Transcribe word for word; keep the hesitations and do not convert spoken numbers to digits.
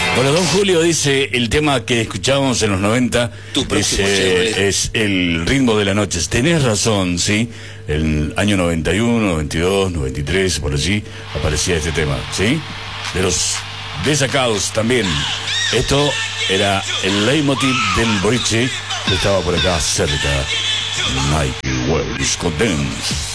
Bueno, don Julio dice, el tema que escuchábamos en los noventa es, eh, es el ritmo de la noche. Tenés razón, ¿sí? El año noventa y uno, noventa y dos, noventa y tres, por allí aparecía este tema, ¿sí? De los desacados también. Esto era el leitmotiv del boliche que estaba por acá cerca. Nike World Disco Dance.